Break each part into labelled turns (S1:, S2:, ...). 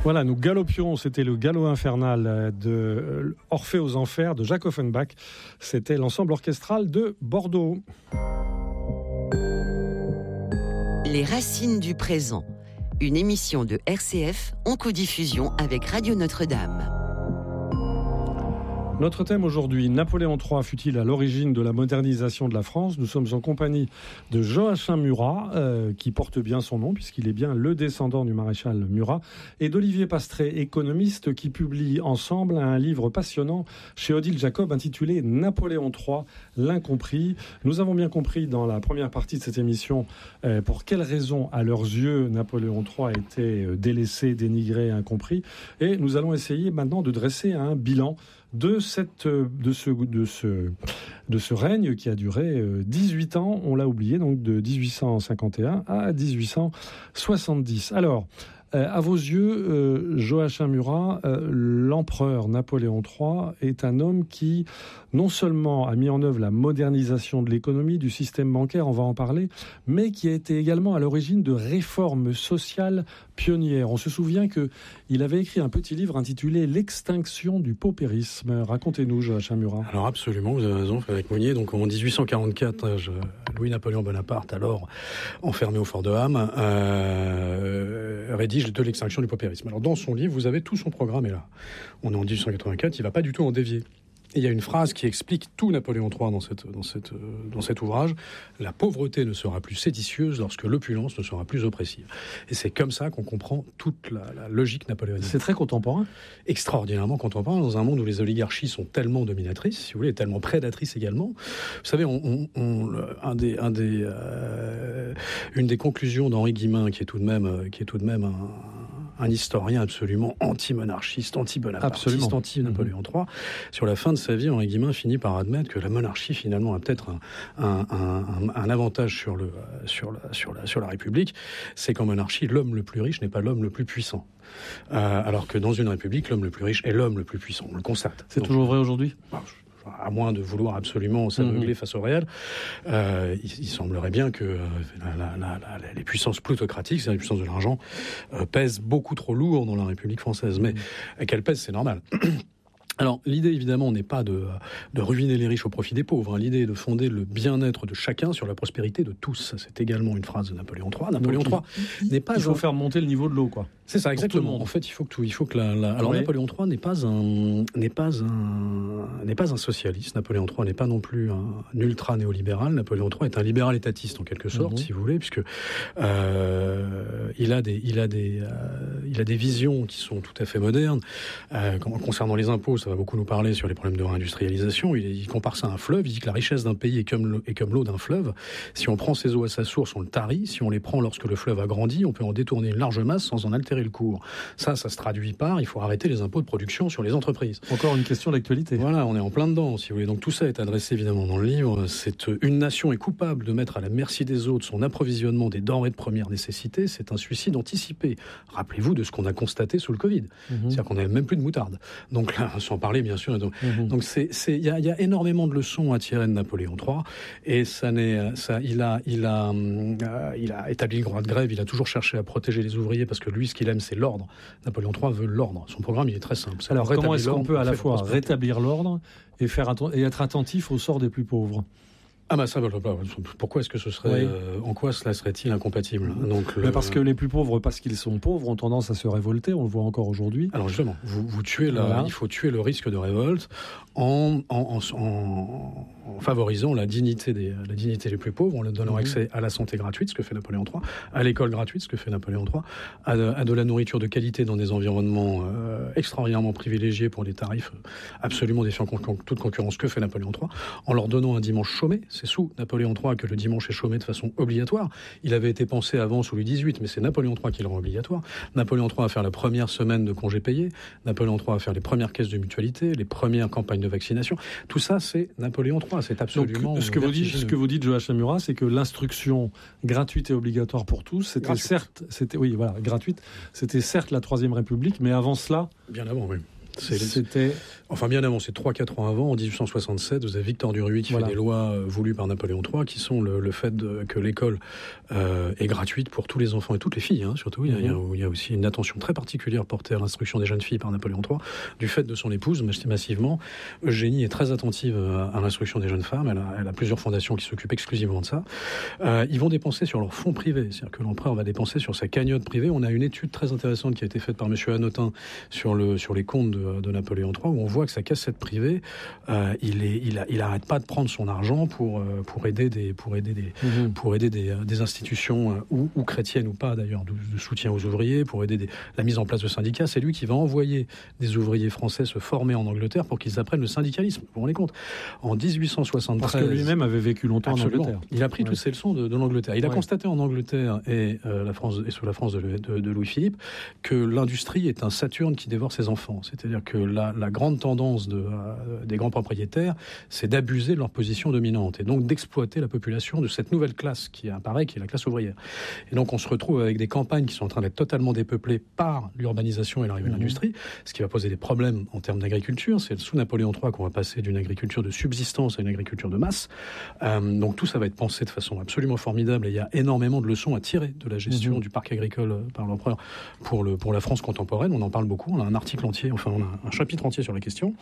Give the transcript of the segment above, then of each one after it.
S1: Voilà, nous galopions, c'était le galop infernal de Orphée aux Enfers de Jacques Offenbach. C'était l'ensemble orchestral de Bordeaux.
S2: Les racines du présent, une émission de RCF en codiffusion avec Radio Notre-Dame.
S1: Notre thème aujourd'hui, Napoléon III fut-il à l'origine de la modernisation de la France ? Nous sommes en compagnie de Joachim Murat, qui porte bien son nom, puisqu'il est bien le descendant du maréchal Murat, et d'Olivier Pastré, économiste, qui publie ensemble un livre passionnant chez Odile Jacob intitulé Napoléon III, l'incompris. Nous avons bien compris dans la première partie de cette émission pour quelles raisons, à leurs yeux, Napoléon III a été délaissé, dénigré, incompris. Et nous allons essayer maintenant de dresser un bilan de ce règne qui a duré 18 ans, on l'a oublié, donc de 1851 à 1870. Alors, à vos yeux, Joachim Murat, l'empereur Napoléon III est un homme qui, non seulement a mis en œuvre la modernisation de l'économie, du système bancaire, on va en parler, mais qui a été également à l'origine de réformes sociales pionnières. On se souvient qu'il avait écrit un petit livre intitulé « L'extinction du paupérisme ». Racontez-nous, Joachim Murat.
S3: Alors absolument, vous avez raison, Frédéric Mounier. Donc en 1844, Louis-Napoléon Bonaparte, alors enfermé au fort de Ham, rédige de l'extinction du paupérisme. Alors dans son livre, vous avez tout son programme est là. On est en 1884, il ne va pas du tout en dévier. Et il y a une phrase qui explique tout Napoléon III dans cet ouvrage. La pauvreté ne sera plus séditieuse lorsque l'opulence ne sera plus oppressive. Et c'est comme ça qu'on comprend toute la logique napoléonienne.
S1: C'est très contemporain.
S3: Extraordinairement contemporain, dans un monde où les oligarchies sont tellement dominatrices, si vous voulez, et tellement prédatrices également. Vous savez, une des conclusions d'Henri Guillemin, qui est tout de même un historien absolument anti-monarchiste, anti-bonapartiste, anti-Napoléon III. Sur la fin de sa vie, Henri Guillemin finit par admettre que la monarchie, finalement, a peut-être un avantage sur la République. C'est qu'en monarchie, l'homme le plus riche n'est pas l'homme le plus puissant. Alors que dans une République, l'homme le plus riche est l'homme le plus puissant. On le constate.
S1: C'est toujours vrai aujourd'hui ?
S3: À moins de vouloir absolument s'aveugler face au réel, il semblerait bien que les puissances plutocratiques, c'est-à-dire les puissances de l'argent, pèsent beaucoup trop lourd dans la République française. Mais qu'elles pèsent, c'est normal. Alors, l'idée, évidemment, n'est pas de ruiner les riches au profit des pauvres. L'idée est de fonder le bien-être de chacun sur la prospérité de tous. C'est également une phrase de Napoléon III. Napoléon III n'est pas...
S1: Il faut faire monter le niveau de l'eau, quoi.
S3: C'est ça, exactement. En fait, il faut que alors, Napoléon III n'est pas un socialiste. Napoléon III n'est pas non plus un ultra néolibéral. Napoléon III est un libéral étatiste, en quelque sorte, si vous voulez, puisque il a des visions qui sont tout à fait modernes. Concernant les impôts, ça va beaucoup nous parler sur les problèmes de réindustrialisation. Il compare ça à un fleuve. Il dit que la richesse d'un pays est comme l'eau d'un fleuve. Si on prend ses eaux à sa source, on le tarit. Si on les prend lorsque le fleuve a grandi, on peut en détourner une large masse sans en altérer le cours. Ça se traduit par il faut arrêter les impôts de production sur les entreprises.
S1: Encore une question d'actualité.
S3: Voilà, on est en plein dedans, si vous voulez. Donc tout ça est adressé évidemment dans le livre. Une nation est coupable de mettre à la merci des autres son approvisionnement des denrées de première nécessité. C'est un suicide anticipé. Rappelez-vous de ce qu'on a constaté sous le Covid. C'est-à-dire qu'on n'avait même plus de moutarde. Donc là, sans parler bien sûr. Donc il y a énormément de leçons à tirer de Napoléon III. Et il a établi le droit de grève. Il a toujours cherché à protéger les ouvriers parce que lui, ce qu'il aime, c'est l'ordre. Napoléon III veut l'ordre. Son programme, il est très simple.
S1: Alors, comment est-ce qu'on peut à la fois rétablir l'ordre et être attentif au sort des plus pauvres ?
S3: Ah bah ça, pourquoi est-ce que ce serait... en quoi cela serait-il incompatible ?
S1: Parce que les plus pauvres, parce qu'ils sont pauvres, ont tendance à se révolter, on le voit encore aujourd'hui.
S3: Alors justement, vous tuez il faut tuer le risque de révolte en favorisant la dignité des plus pauvres, en leur donnant accès à la santé gratuite, ce que fait Napoléon III, à l'école gratuite, ce que fait Napoléon III, à de la nourriture de qualité dans des environnements extraordinairement privilégiés pour des tarifs absolument défiant toute concurrence, que fait Napoléon III, en leur donnant un dimanche chômé. C'est sous Napoléon III que le dimanche est chômé de façon obligatoire. Il avait été pensé avant sous Louis XVIII, mais c'est Napoléon III qui le rend obligatoire. Napoléon III à faire la première semaine de congés payés. Napoléon III à faire les premières caisses de mutualité, les premières campagnes de vaccination. Tout ça, c'est Napoléon III. C'est absolument...
S1: Donc, ce que vous dites, Joachim Murat, c'est que l'instruction gratuite et obligatoire pour tous, c'était certes la Troisième République, mais avant cela...
S3: Bien avant, oui.
S1: C'était...
S3: Enfin, bien avant, c'est 3-4 ans avant, en 1867, vous avez Victor Duruy qui fait des lois voulues par Napoléon III, qui sont le fait que l'école est gratuite pour tous les enfants et toutes les filles, surtout. Il y a aussi une attention très particulière portée à l'instruction des jeunes filles par Napoléon III, du fait de son épouse, massivement. Eugénie est très attentive à l'instruction des jeunes femmes, elle a plusieurs fondations qui s'occupent exclusivement de ça. Ils vont dépenser sur leur fonds privé, c'est-à-dire que l'empereur va dépenser sur sa cagnotte privée. On a une étude très intéressante qui a été faite par M. Hanotin sur les comptes de Napoléon III, où on voit que sa cassette privée, il arrête pas de prendre son argent pour aider des institutions ou chrétiennes ou pas d'ailleurs de soutien aux ouvriers, pour aider la mise en place de syndicats. C'est lui qui va envoyer des ouvriers français se former en Angleterre pour qu'ils apprennent le syndicalisme. Vous vous rendez compte ? En 1873,
S1: parce que lui-même avait vécu longtemps en Angleterre.
S3: Il a pris toutes ces leçons de l'Angleterre. Il a constaté en Angleterre et sous la France de Louis-Philippe que l'industrie est un Saturne qui dévore ses enfants. C'est-à-dire que la grande tendance des grands propriétaires, c'est d'abuser de leur position dominante et donc d'exploiter la population de cette nouvelle classe qui apparaît, qui est la classe ouvrière. Et donc on se retrouve avec des campagnes qui sont en train d'être totalement dépeuplées par l'urbanisation et l'arrivée de l'industrie, ce qui va poser des problèmes en termes d'agriculture. C'est sous Napoléon III qu'on va passer d'une agriculture de subsistance à une agriculture de masse. Donc tout ça va être pensé de façon absolument formidable et il y a énormément de leçons à tirer de la gestion du parc agricole par l'empereur pour la France contemporaine. On en parle beaucoup, on a un article entier, enfin on a un chapitre entier sur la question.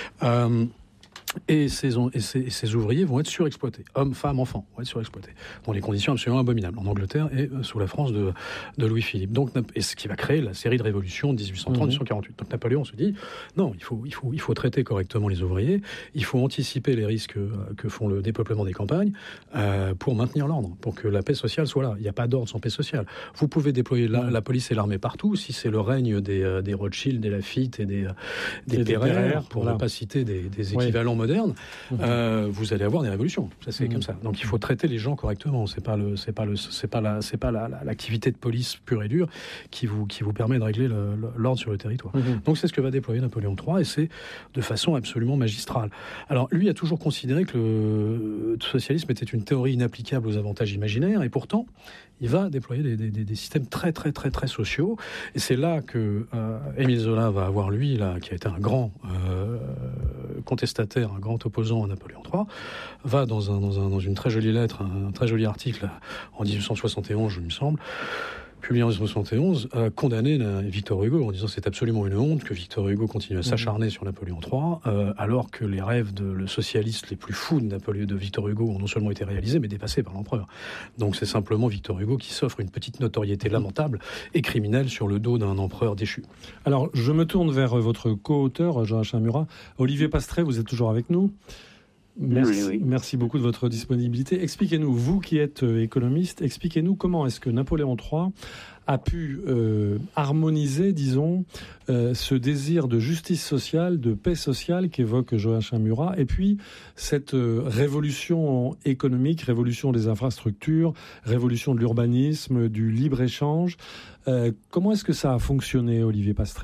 S3: Et ces ouvriers vont être surexploités. Hommes, femmes, enfants vont être surexploités. Dans des conditions absolument abominables. En Angleterre et sous la France de Louis-Philippe. Donc, et ce qui va créer la série de révolutions de 1830-1848. Donc Napoléon se dit, non, il faut traiter correctement les ouvriers. Il faut anticiper les risques que font le dépeuplement des campagnes pour maintenir l'ordre, pour que la paix sociale soit là. Il n'y a pas d'ordre sans paix sociale. Vous pouvez déployer la police et l'armée partout. Si c'est le règne des Rothschild, des Laffitte et des Pereire, pour ne pas citer des équivalents modernes, vous allez avoir des révolutions. Ça, c'est comme ça. Donc il faut traiter les gens correctement. C'est pas l'activité de police pure et dure qui vous permet de régler l'ordre sur le territoire. Donc c'est ce que va déployer Napoléon III et c'est de façon absolument magistrale. Alors lui a toujours considéré que le socialisme était une théorie inapplicable aux avantages imaginaires et pourtant il va déployer des systèmes très très très très sociaux et c'est là que Émile Zola va avoir lui là qui a été un grand contestataire, un grand opposant à Napoléon III, va dans une très jolie lettre, un très joli article en 1871, il me semble, publié en 1971, condamné Victor Hugo en disant c'est absolument une honte que Victor Hugo continue à s'acharner sur Napoléon III, alors que les rêves le socialiste les plus fous de Victor Hugo ont non seulement été réalisés, mais dépassés par l'empereur. Donc c'est simplement Victor Hugo qui s'offre une petite notoriété lamentable et criminelle sur le dos d'un empereur déchu.
S1: Alors je me tourne vers votre co-auteur, Joachim Murat. Olivier Pastret, vous êtes toujours avec nous ? Merci beaucoup de votre disponibilité. Expliquez-nous, vous qui êtes économiste, expliquez-nous comment est-ce que Napoléon III a pu harmoniser, disons, ce désir de justice sociale, de paix sociale qu'évoque Joachim Murat, et puis cette révolution économique, révolution des infrastructures, révolution de l'urbanisme, du libre-échange. Comment est-ce que ça a fonctionné, Olivier Pastret ?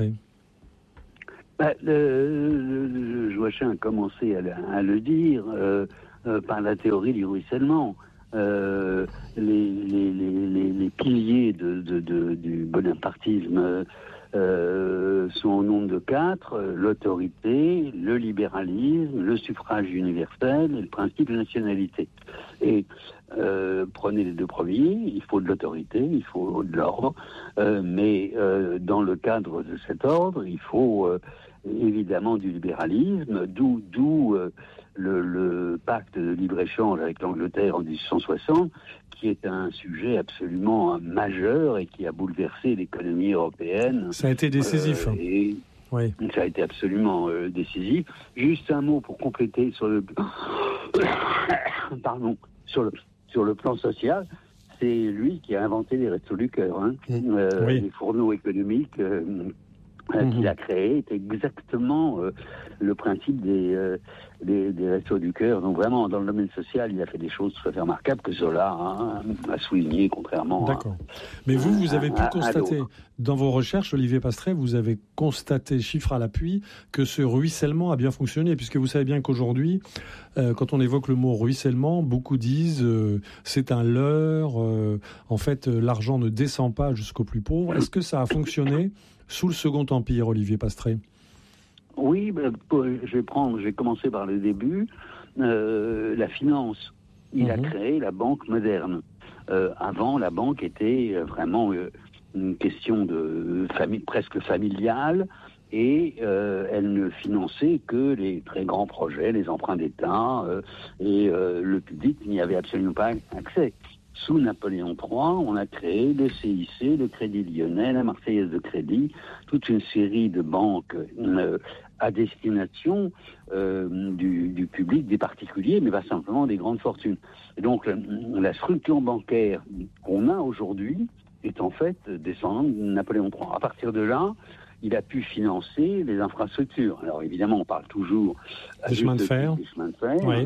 S4: Joachim a commencé à le dire par la théorie du ruissellement. Les piliers du bonapartisme sont au nombre de 4, l'autorité, le libéralisme, le suffrage universel et le principe de nationalité. Et prenez les deux premiers, il faut de l'autorité, il faut de l'ordre, mais dans le cadre de cet ordre, il faut évidemment du libéralisme, d'où le pacte de libre-échange avec l'Angleterre en 1860, qui est un sujet absolument majeur et qui a bouleversé l'économie européenne.
S1: Ça a été décisif.
S4: Oui. Ça a été absolument décisif. Juste un mot pour compléter sur le sur le plan social. C'est lui qui a inventé les Restos du Cœur, les fourneaux économiques qu'il a créés. C'est exactement le principe des Restos du Cœur. Donc vraiment, dans le domaine social, il a fait des choses tout à fait remarquables que Zola a souligné, contrairement
S1: D'accord. Mais vous avez pu constater, dans vos recherches, Olivier Pastret, vous avez constaté, chiffre à l'appui, que ce ruissellement a bien fonctionné, puisque vous savez bien qu'aujourd'hui, quand on évoque le mot ruissellement, beaucoup disent c'est un leurre, en fait, l'argent ne descend pas jusqu'aux plus pauvres. Est-ce que ça a fonctionné sous le Second Empire, Olivier Pastret ?
S4: Oui, je vais commencer par le début. La finance. Il a créé la banque moderne. Avant, la banque était vraiment une question de famille, presque familiale, et elle ne finançait que les très grands projets, les emprunts d'État, et le public n'y avait absolument pas accès. Sous Napoléon III, on a créé le CIC, le Crédit Lyonnais, la Marseillaise de Crédit, toute une série de banques à destination du public, des particuliers, mais pas simplement des grandes fortunes. Et donc, la structure bancaire qu'on a aujourd'hui est en fait descendante de Napoléon III. À partir de là, il a pu financer les infrastructures. Alors évidemment, on parle toujours
S1: des chemins de fer.
S4: Oui.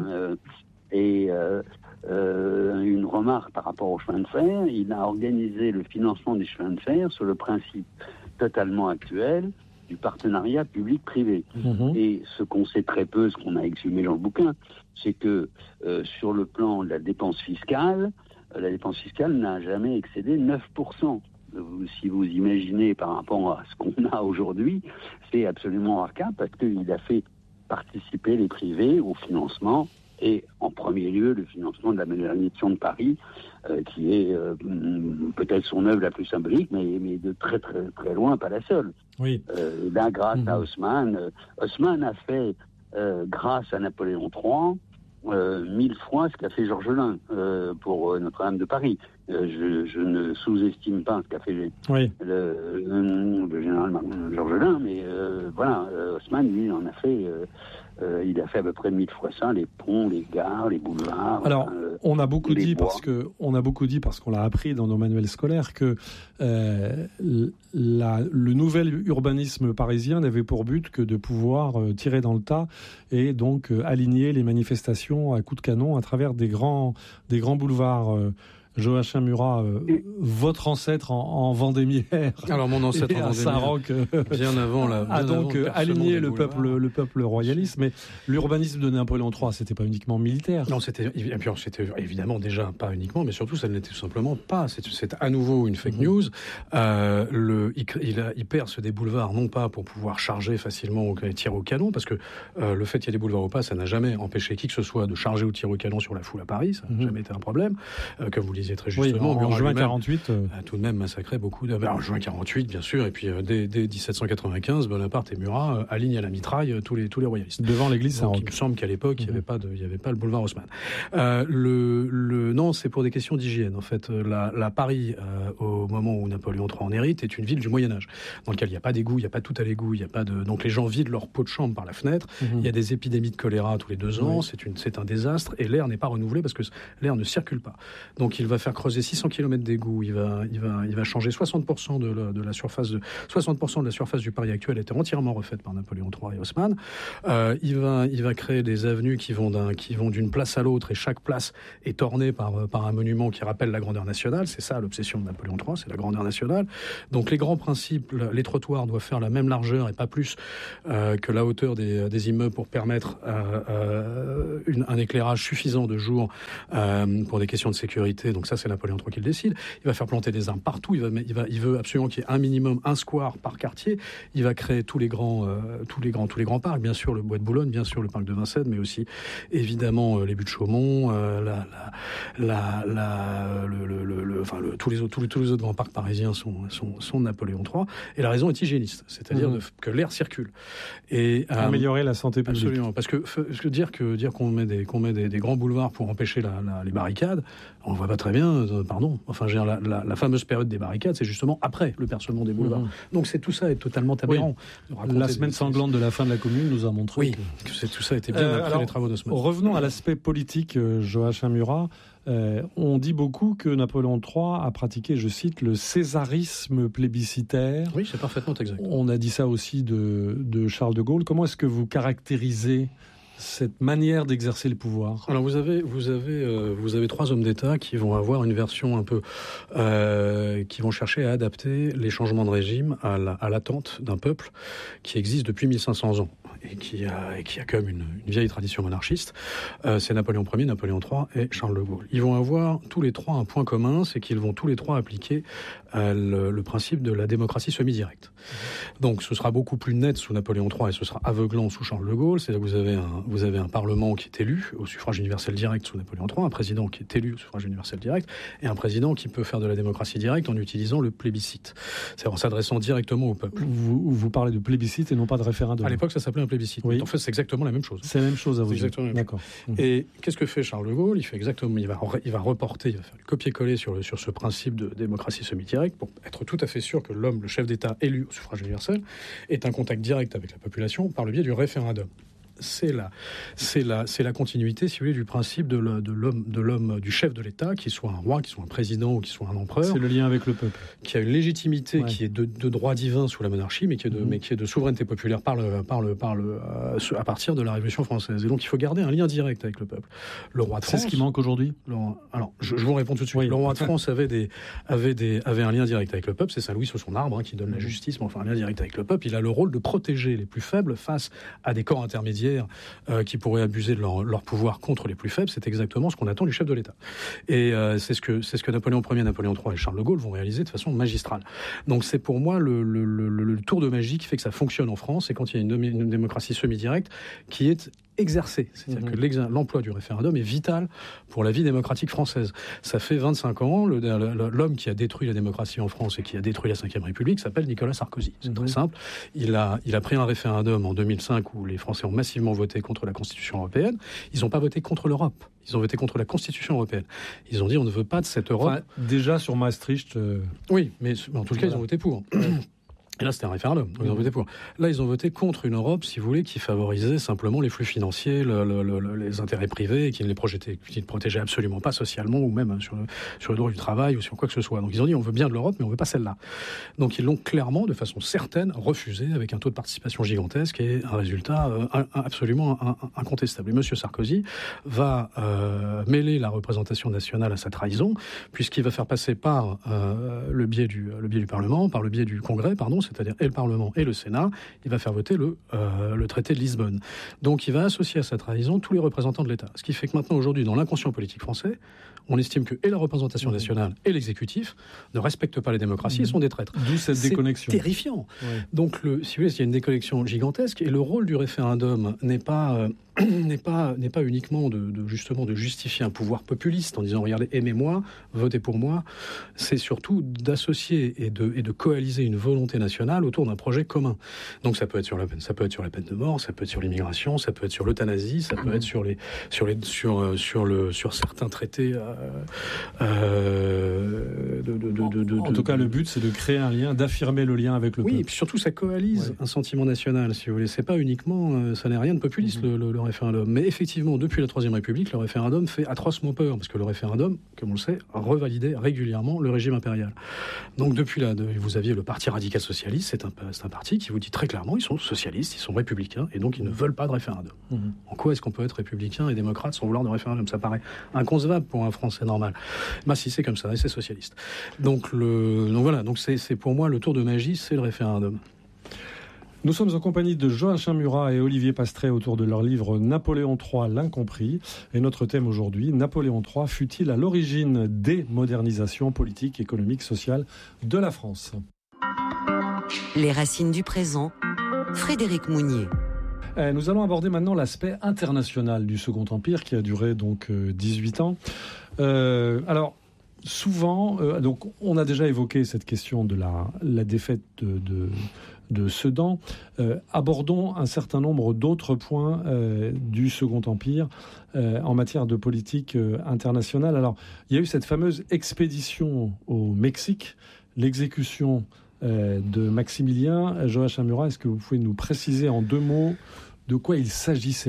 S4: Une remarque par rapport aux chemins de fer, il a organisé le financement des chemins de fer sur le principe totalement actuel du partenariat public-privé. Et ce qu'on sait très peu, ce qu'on a exhumé dans le bouquin, c'est que sur le plan de la dépense fiscale n'a jamais excédé 9%. Si vous imaginez par rapport à ce qu'on a aujourd'hui, c'est absolument archaïque parce qu'il a fait participer les privés au financement et en premier lieu le financement de la modernisation de Paris, qui est peut-être son œuvre la plus symbolique, mais de très très très loin pas la seule.
S1: Oui.
S4: Là, grâce à Haussmann, Haussmann a fait, grâce à Napoléon III, 1000 fois ce qu'a fait Georgelin pour Notre-Dame de Paris. Je ne sous-estime pas ce qu'a fait le général Georgelin, mais voilà, Haussmann, lui, en a fait... il a fait à peu près 1000 fois ça, les ponts, les gares, les boulevards.
S1: Alors, on a beaucoup dit parce qu'on l'a appris dans nos manuels scolaires que le nouvel urbanisme parisien n'avait pour but que de pouvoir tirer dans le tas et donc aligner les manifestations à coups de canon à travers des grands boulevards. Joachim Murat, votre ancêtre en Vendémiaire.
S3: Alors mon ancêtre en Vendémiaire,
S1: Saint-Roch,
S3: bien avant
S1: a donc aligné le peuple royaliste. Mais l'urbanisme de Napoléon III, c'était pas uniquement militaire.
S3: Non, c'était évidemment déjà pas uniquement, mais surtout ça ne l'était tout simplement pas. C'est à nouveau une fake news. Il perce des boulevards non pas pour pouvoir charger facilement et tirer au canon, parce que le fait qu'il y ait des boulevards ou pas, ça n'a jamais empêché qui que ce soit de charger ou tirer au canon sur la foule à Paris. Ça n'a jamais été un problème. Comme vous très justement,
S1: en juin 48,
S3: a tout de même massacré beaucoup de... en juin 48, bien sûr, et puis dès 1795, Bonaparte et Murat alignent à la mitraille tous les royalistes.
S1: Devant l'église Saint-Roch.
S3: Il me semble qu'à l'époque, il n'y avait pas le boulevard Haussmann. Non, c'est pour des questions d'hygiène. En fait, la Paris, au moment où Napoléon III en hérite, est une ville du Moyen-Âge, dans laquelle il n'y a pas d'égout, il n'y a pas tout à l'égout, donc les gens vident leur pot de chambre par la fenêtre, il y a des épidémies de choléra tous les 2 ans, c'est un désastre, et l'air n'est pas renouvelé parce que l'air ne circule pas. Donc il va faire creuser 600 km d'égouts, il va changer 60% de la surface du Paris actuel était entièrement refaite par Napoléon III et Haussmann. Il va créer des avenues qui vont d'une place à l'autre, et chaque place est ornée par un monument qui rappelle la grandeur nationale. C'est ça l'obsession de Napoléon III, c'est la grandeur nationale. Donc les grands principes, les trottoirs doivent faire la même largeur et pas plus que la hauteur des immeubles pour permettre un éclairage suffisant de jour pour des questions de sécurité. Donc ça, c'est Napoléon III qui le décide. Il va faire planter des arbres partout. Il veut absolument qu'il y ait un minimum, un square par quartier. Il va créer tous les grands parcs. Bien sûr, le Bois de Boulogne, bien sûr, le parc de Vincennes, mais aussi, évidemment, les Buttes de Chaumont, tous les autres grands parcs parisiens sont de Napoléon III. Et la raison est hygiéniste. C'est-à-dire que l'air circule. Et
S1: améliorer la santé publique.
S3: Absolument. Parce que dire qu'on met des grands boulevards pour empêcher les barricades, on ne voit pas très bien, pardon. Enfin, la fameuse période des barricades, c'est justement après le percement des boulevards. Donc tout ça est totalement aberrant.
S1: La semaine sanglante de la fin de la Commune nous a montré
S3: que tout ça était bien après les travaux d'Haussmann.
S1: Revenons à l'aspect politique, Joachim Murat. On dit beaucoup que Napoléon III a pratiqué, je cite, le césarisme plébiscitaire.
S3: Oui, c'est parfaitement exact.
S1: On a dit ça aussi de Charles de Gaulle. Comment est-ce que vous caractérisez cette manière d'exercer le pouvoir?
S3: Alors vous avez 3 hommes d'État qui vont avoir une version un peu, qui vont chercher à adapter les changements de régime à l'attente d'un peuple qui existe depuis 1500 ans et qui a quand même une vieille tradition monarchiste. C'est Napoléon Ier, Napoléon III et Charles de Gaulle. Ils vont avoir tous les 3 un point commun, c'est qu'ils vont tous les 3 appliquer le principe de la démocratie semi-directe. Donc ce sera beaucoup plus net sous Napoléon III et ce sera aveuglant sous Charles de Gaulle. C'est là que vous avez un Parlement qui est élu au suffrage universel direct sous Napoléon III, un président qui est élu au suffrage universel direct, et un président qui peut faire de la démocratie directe en utilisant le plébiscite, c'est-à-dire en s'adressant directement au peuple.
S1: Vous parlez de plébiscite et non pas de référendum.
S3: À l'époque, ça s'appelait un plébiscite.
S1: Oui.
S3: En fait, c'est exactement la même chose.
S1: C'est la même chose à vous dire.
S3: D'accord. Et qu'est-ce que fait Charles de Gaulle? Il fait exactement, il va reporter, il va faire du copier-coller sur ce principe de démocratie semi-directe pour être tout à fait sûr que l'homme, le chef d'État élu au suffrage universel, est un contact direct avec la population par le biais du référendum. C'est la continuité, si vous voulez, du principe de l'homme, du chef de l'État, qu'il soit un roi, qu'il soit un président ou qu'il soit un empereur.
S1: C'est le lien avec le peuple.
S3: Qui a une légitimité qui est de droit divin sous la monarchie, mais qui est de souveraineté populaire à partir de la Révolution française. Et donc il faut garder un lien direct avec le peuple. Le roi de France.
S1: C'est ce qui manque aujourd'hui.
S3: Alors, je vous réponds tout de suite. Oui. Le roi de France avait un lien direct avec le peuple. C'est Saint-Louis sur son arbre qui donne la justice, mais enfin un lien direct avec le peuple. Il a le rôle de protéger les plus faibles face à des corps intermédiaires qui pourraient abuser de leur pouvoir contre les plus faibles. C'est exactement ce qu'on attend du chef de l'État. Et c'est ce que Napoléon Ier, Napoléon III et Charles de Gaulle vont réaliser de façon magistrale. Donc c'est pour moi le tour de magie qui fait que ça fonctionne en France, c'est quand il y a une démocratie semi-directe qui est exercée. C'est-à-dire que l'emploi du référendum est vital pour la vie démocratique française. Ça fait 25 ans, l'homme qui a détruit la démocratie en France et qui a détruit la Ve République s'appelle Nicolas Sarkozy. C'est très simple. Il a pris un référendum en 2005 où les Français ont massivement voté contre la Constitution européenne. Ils n'ont pas voté contre l'Europe. Ils ont voté contre la Constitution européenne. Ils ont dit on ne veut pas de cette Europe. Enfin,
S1: déjà sur Maastricht.
S3: Oui, mais en tout cas, ils ont voté pour. Et là, c'était un référendum. Ils ont voté pour. Là, ils ont voté contre une Europe, si vous voulez, qui favorisait simplement les flux financiers, les intérêts privés, et qui ne les protégeait absolument pas socialement, ou même sur le droit du travail, ou sur quoi que ce soit. Donc, ils ont dit, on veut bien de l'Europe, mais on veut pas celle-là. Donc, ils l'ont clairement, de façon certaine, refusé, avec un taux de participation gigantesque et un résultat absolument incontestable. Et M. Sarkozy va mêler la représentation nationale à sa trahison, puisqu'il va faire passer par le biais du Parlement, par le biais du Congrès, c'est-à-dire et le Parlement et le Sénat, il va faire voter le traité de Lisbonne. Donc il va associer à sa trahison tous les représentants de l'État. Ce qui fait que maintenant, aujourd'hui, dans l'inconscient politique français, on estime que et la représentation nationale et l'exécutif ne respectent pas les démociraties et sont des traîtres.
S1: D'où cette déconnexion.
S3: C'est terrifiant. Ouais. Donc, si vous voulez, il y a une déconnexion gigantesque et le rôle du référendum n'est pas uniquement de justifier un pouvoir populiste en disant regardez, aimez-moi, votez pour moi. C'est surtout d'associer et de coaliser une volonté nationale autour d'un projet commun. Donc ça peut être sur la peine de mort, ça peut être sur l'immigration, ça peut être sur l'euthanasie, ça peut être sur certains traités.
S1: En tout cas, le but, c'est de créer un lien, d'affirmer le lien avec le peuple.
S3: Oui, et puis surtout, ça coalise un sentiment national, si vous voulez. C'est pas uniquement, ça n'est rien de populiste, le référendum. Mais effectivement, depuis la Troisième République, le référendum fait atrocement peur, parce que le référendum, comme on le sait, revalidait régulièrement le régime impérial. Donc depuis vous aviez le Parti radical socialiste, c'est un parti qui vous dit très clairement, ils sont socialistes, ils sont républicains, et donc ils ne veulent pas de référendum. En quoi est-ce qu'on peut être républicain et démocrate sans vouloir de référendum? Ça paraît inconcevable pour un Français normal. Bah si, c'est comme ça, et c'est socialiste. Donc voilà, donc c'est pour moi le tour de magie, c'est le référendum.
S1: Nous sommes en compagnie de Joachim Murat et Olivier Pastré autour de leur livre Napoléon III, l'incompris. Et notre thème aujourd'hui, Napoléon III fut-il à l'origine des modernisations politiques, économiques, sociales de la France?
S2: Les racines du présent, Frédéric Mounier.
S1: Nous allons aborder maintenant l'aspect international du Second Empire qui a duré donc 18 ans. Alors, souvent, donc on a déjà évoqué cette question de la défaite de Sedan. Abordons un certain nombre d'autres points du Second Empire en matière de politique internationale. Alors, il y a eu cette fameuse expédition au Mexique, l'exécution de Maximilien. Joachim Murat, est-ce que vous pouvez nous préciser en 2 mots de quoi il s'agissait?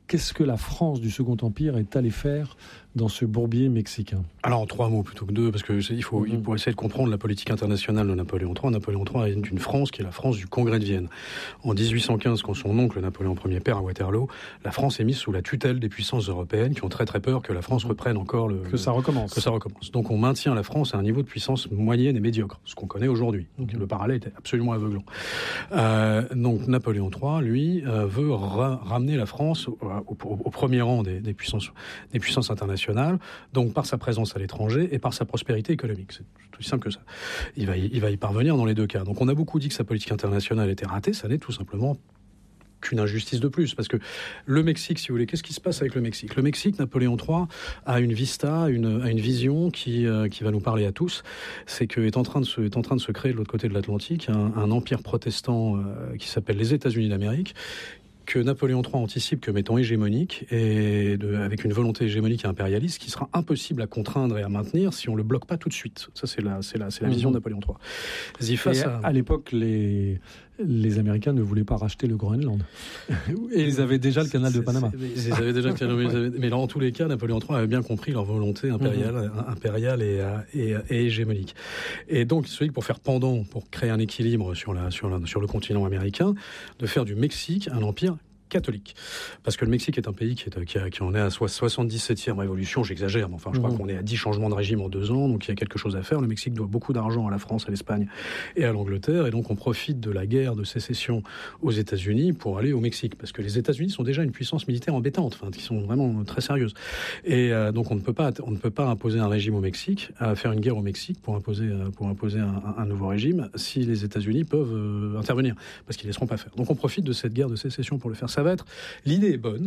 S1: Qu'est-ce que la France du Second Empire est allée faire dans ce bourbier mexicain?
S3: Alors en 3 mots plutôt que 2, parce que il faut essayer de comprendre la politique internationale de Napoléon III. Napoléon III est une France qui est la France du Congrès de Vienne. En 1815, quand son oncle Napoléon Ier perd à Waterloo, la France est mise sous la tutelle des puissances européennes qui ont très très peur que la France reprenne encore
S1: que ça recommence.
S3: Donc on maintient la France à un niveau de puissance moyenne et médiocre, ce qu'on connaît aujourd'hui. Donc le parallèle était absolument aveuglant. Donc Napoléon III, lui, veut ramener la France au premier rang des puissances internationales, donc par sa présence à l'étranger et par sa prospérité économique. C'est tout simple que ça. Il va y parvenir dans les 2 cas. Donc on a beaucoup dit que sa politique internationale était ratée, ça n'est tout simplement qu'une injustice de plus, parce que le Mexique, si vous voulez, qu'est-ce qui se passe avec le Mexique ? Le Mexique, Napoléon III a une vista, une vision qui va nous parler à tous. C'est que est en train de se créer de l'autre côté de l'Atlantique un empire protestant qui s'appelle les États-Unis d'Amérique, que Napoléon III anticipe comme étant hégémonique avec une volonté hégémonique et impérialiste qui sera impossible à contraindre et à maintenir si on le bloque pas tout de suite. Ça, c'est la vision de Napoléon III.
S1: À l'époque, les Américains ne voulaient pas racheter le Groenland. Et ils avaient déjà le canal de Panama.
S3: Ils avaient déjà le canal, mais là, en tous les cas, Napoléon III avait bien compris leur volonté impériale et hégémonique. Et donc, il se dit que pour faire pendant, pour créer un équilibre sur le continent américain, de faire du Mexique un empire catholique. Parce que le Mexique est un pays qui en est à 77e révolution, j'exagère, mais enfin je crois qu'on est à 10 changements de régime en 2 ans, donc il y a quelque chose à faire. Le Mexique doit beaucoup d'argent à la France, à l'Espagne et à l'Angleterre, et donc on profite de la guerre de sécession aux États-Unis pour aller au Mexique, parce que les États-Unis sont déjà une puissance militaire embêtante, qui sont vraiment très sérieuses. Et donc on ne peut pas imposer un régime au Mexique, faire une guerre au Mexique pour imposer un nouveau régime, si les États-Unis peuvent intervenir, parce qu'ils ne laisseront pas faire. Donc on profite de cette guerre de sécession pour le faire. L'idée est bonne,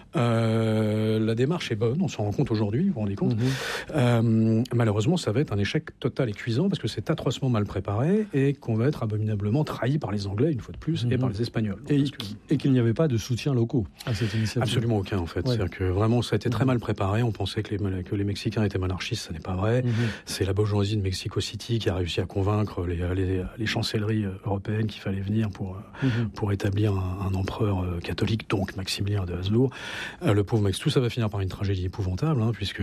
S3: la démarche est bonne, on s'en rend compte aujourd'hui, vous vous rendez compte. Malheureusement, ça va être un échec total et cuisant parce que c'est atrocement mal préparé et qu'on va être abominablement trahi par les Anglais, une fois de plus, et par les Espagnols.
S1: Et qu'il n'y avait pas de soutien locaux à cette initiative.
S3: Absolument aucun, en fait. Ouais. C'est-à-dire que vraiment, ça a été très mal préparé. On pensait que les Mexicains étaient monarchistes, ça n'est pas vrai. C'est la bourgeoisie de Mexico City qui a réussi à convaincre les chancelleries européennes qu'il fallait venir pour établir un empereur catholique, donc Maximilien de Habsbourg. Le pauvre Max, tout ça va finir par une tragédie épouvantable, puisque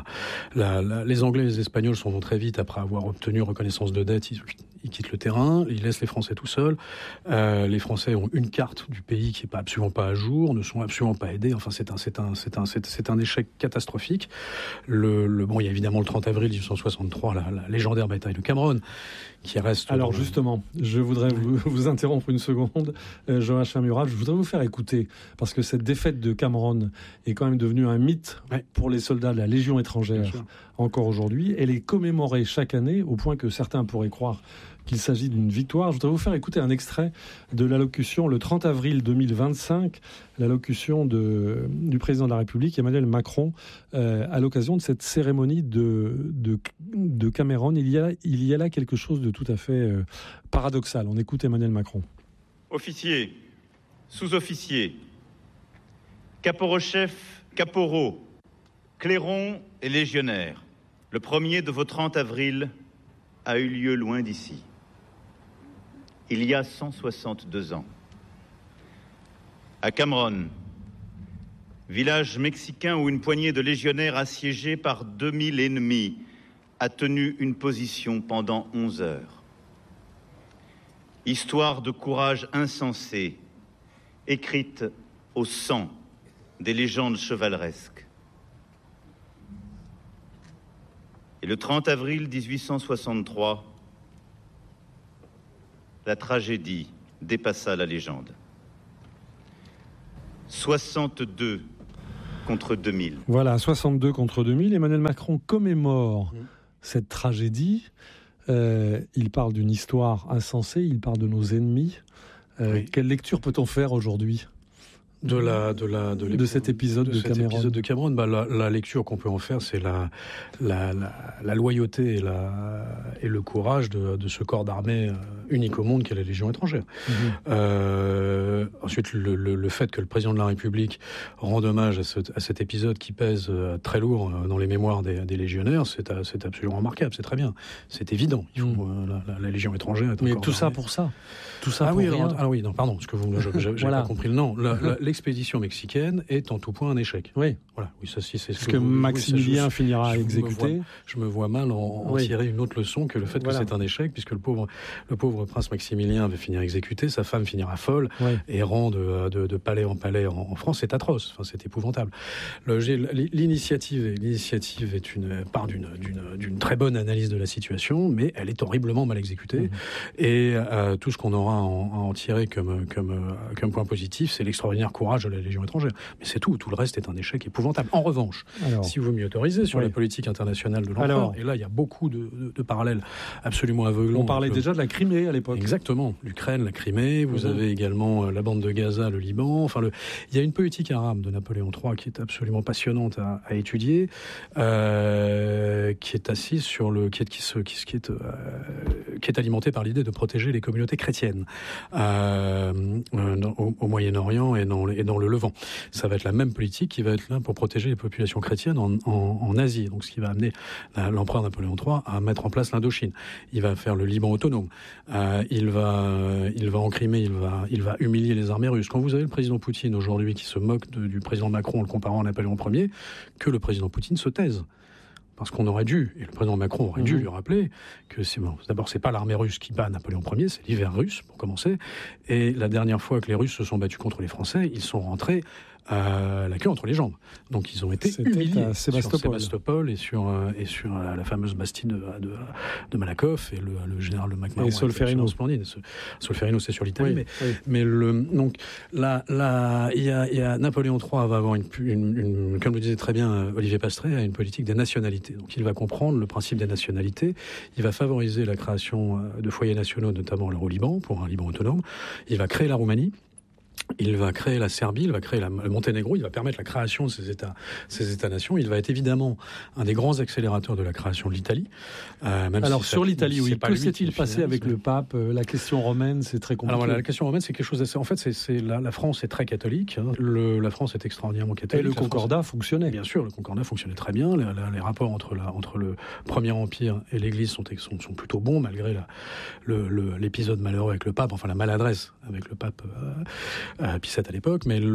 S3: les Anglais et les Espagnols sont très vite, après avoir obtenu reconnaissance de dette, ils quittent le terrain, ils laissent les Français tout seuls. Les Français ont une carte du pays qui est absolument pas à jour, ne sont absolument pas aidés. Enfin, c'est un échec catastrophique. Il y a évidemment le 30 avril 1863, la légendaire bataille de Cameron, qui reste...
S1: Alors justement, je voudrais vous interrompre une seconde, Joachim Murat, je voudrais vous faire écouter, parce que cette défaite de Cameron est quand même devenue un mythe pour les soldats de la Légion étrangère encore aujourd'hui. Elle est commémorée chaque année, au point que certains pourraient croire qu'il s'agit d'une victoire. Je voudrais vous faire écouter un extrait de l'allocution le 30 avril 2025, l'allocution du président de la République, Emmanuel Macron, à l'occasion de cette cérémonie de Cameron. Il y a là quelque chose de tout à fait paradoxal. On écoute Emmanuel Macron.
S5: Officiers, sous-officiers, caporaux-chefs, caporaux, clairons et légionnaires, le premier de vos 30 avril a eu lieu loin d'ici. Il y a 162 ans. À Cameron, village mexicain où une poignée de légionnaires assiégés par 2000 ennemis a tenu une position pendant 11 heures. Histoire de courage insensé, écrite au sang des légendes chevaleresques. Et le 30 avril 1863, la tragédie dépassa la légende. 62 contre 2000.
S1: Voilà, 62 contre 2000. Emmanuel Macron commémore cette tragédie. Il parle d'une histoire insensée, il parle de nos ennemis. Quelle lecture peut-on faire aujourd'hui de cet épisode de Cameron?
S3: La lecture qu'on peut en faire, c'est la loyauté et le courage de ce corps d'armée unique au monde qu'est la Légion étrangère. Ensuite, le fait que le président de la République rende hommage à cet épisode qui pèse très lourd dans les mémoires des légionnaires, c'est absolument remarquable, c'est très bien, c'est évident. La Légion étrangère est
S1: Mais tout ça pour ça. Tout ça pour rien.
S3: Pardon, parce que j'ai pas compris le nom. L'expédition mexicaine est en tout point un échec.
S1: Oui.
S3: Voilà. Oui, ça, si, c'est
S1: ce que Maximilien finira exécuté.
S3: Je me vois mal en tirer une autre leçon que le fait que c'est un échec, puisque le pauvre prince Maximilien va finir exécuté, sa femme finira folle, errant de palais en palais en France. C'est atroce. Enfin, c'est épouvantable. L'initiative est part d'une très bonne analyse de la situation, mais elle est horriblement mal exécutée. Et tout ce qu'on aura à en tirer comme point positif, c'est l'extraordinaire courage de la Légion étrangère. Mais c'est tout. Tout le reste est un échec épouvantable. En revanche, si vous m'y autorisez, sur la politique internationale de l'empereur, et là, il y a beaucoup de parallèles absolument aveuglants.
S1: On parlait déjà de la Crimée à l'époque.
S3: Exactement. L'Ukraine, la Crimée. Vous avez également la bande de Gaza, le Liban. Enfin, il y a une politique arabe de Napoléon III qui est absolument passionnante à étudier, qui est assise sur qui est alimentée par l'idée de protéger les communautés chrétiennes au Moyen-Orient et dans le Levant. Ça va être la même politique qui va être là pour protéger les populations chrétiennes en Asie. Donc, ce qui va amener l'empereur Napoléon III à mettre en place l'Indochine. Il va faire le Liban autonome. Il va en Crimée, il va humilier les armées russes. Quand vous avez le président Poutine aujourd'hui qui se moque du président Macron en le comparant à Napoléon Ier, que le président Poutine se taise. Parce qu'on aurait dû, et le président Macron aurait dû lui rappeler que d'abord, c'est pas l'armée russe qui bat Napoléon Ier, c'est l'hiver russe, pour commencer. Et la dernière fois que les Russes se sont battus contre les Français, ils sont rentrés la queue entre les jambes. Donc ils ont été humiliés
S1: à
S3: Sébastopol et sur la fameuse Bastille de Malakoff et le général de McMahon.
S1: Et Solferino.
S3: Splendide. Solferino, c'est sur l'Italie. Mais donc là, il y a Napoléon III va avoir comme le disait très bien Olivier Pastré, a une politique des nationalités. Donc il va comprendre le principe des nationalités. Il va favoriser la création de foyers nationaux, notamment au Liban, pour un Liban autonome. Il va créer la Roumanie. Il va créer la Serbie, il va créer le Monténégro, il va permettre la création de ces États-nations. Il va être évidemment un des grands accélérateurs de la création de l'Italie.
S1: Alors sur l'Italie, oui. Que s'est-il passé avec le pape ? La question romaine, c'est très compliqué.
S3: Alors voilà, la question romaine, c'est quelque chose d'assez... En fait, la France est très catholique. La France est extraordinairement catholique.
S1: Et le Concordat fonctionnait.
S3: Bien sûr, le Concordat fonctionnait très bien. Les rapports entre le Premier Empire et l'Église sont plutôt bons, malgré l'épisode malheureux avec le pape, enfin la maladresse avec le pape Pie VII à l'époque, mais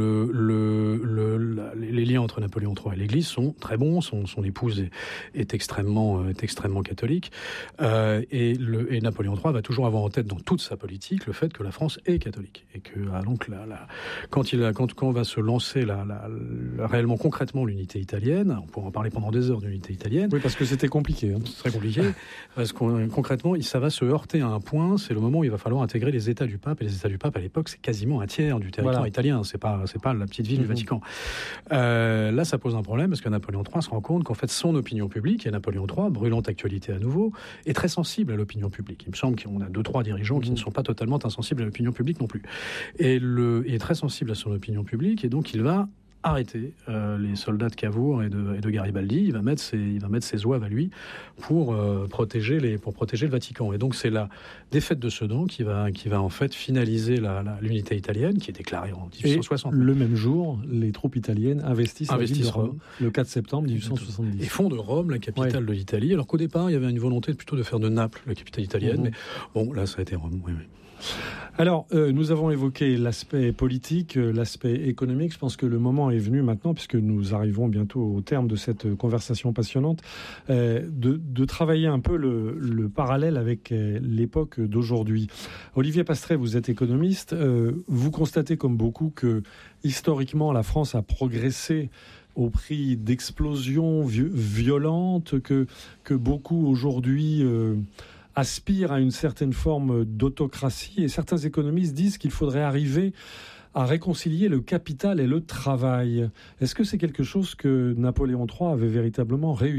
S3: les liens entre Napoléon III et l'Église sont très bons. Son épouse est extrêmement catholique, et Napoléon III va toujours avoir en tête dans toute sa politique le fait que la France est catholique et que donc quand on va se lancer réellement concrètement l'unité italienne, on pourra en parler pendant des heures d'unité italienne.
S1: Oui, parce que c'était compliqué.
S3: C'est très compliqué parce que concrètement, ça va se heurter à un point. C'est le moment où il va falloir intégrer les États du pape, et les États du pape à l'époque, c'est quasiment un tiers du territoire italien, c'est pas la petite ville du Vatican. Là, ça pose un problème parce que Napoléon III se rend compte qu'en fait son opinion publique, et Napoléon III, brûlante actualité à nouveau, est très sensible à l'opinion publique. Il me semble qu'on a 2-3 dirigeants qui ne sont pas totalement insensibles à l'opinion publique non plus. Et il est très sensible à son opinion publique, et donc il va arrêter les soldats de Cavour et de Garibaldi. Il va mettre ses zouaves à lui pour protéger le Vatican. Et donc c'est la défaite de Sedan qui va en fait finaliser l'unité italienne qui est déclarée en 1860.
S1: Et le même jour, les troupes italiennes investissent la ville de Rome le 4 septembre 1870.
S3: Et font de Rome la capitale de l'Italie. Alors qu'au départ, il y avait une volonté plutôt de faire de Naples la capitale italienne. Mais bon, là, ça a été Rome. Oui.
S1: Alors, nous avons évoqué l'aspect politique, l'aspect économique. Je pense que le moment est venu maintenant, puisque nous arrivons bientôt au terme de cette conversation passionnante, de travailler un peu le parallèle avec l'époque d'aujourd'hui. Olivier Pastré, vous êtes économiste. Vous constatez comme beaucoup que, historiquement, la France a progressé au prix d'explosions violentes, que beaucoup aujourd'hui... aspire à une certaine forme d'autocratie, et certains économistes disent qu'il faudrait arriver à réconcilier le capital et le travail. Est-ce que c'est quelque chose que Napoléon III avait véritablement réussi ?